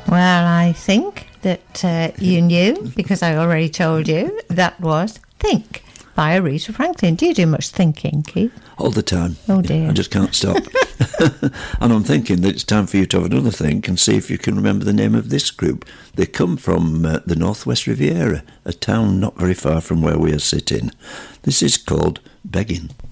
Well, I think that you knew, because I already told you, that was Think by Aretha Franklin. Do you do much thinking, Keith? All the time. Oh, dear. I just can't stop. And I'm thinking that it's time for you to have another think and see if you can remember the name of this group. They come from the Northwest Riviera, a town not very far from where we are sitting. This is called Begging.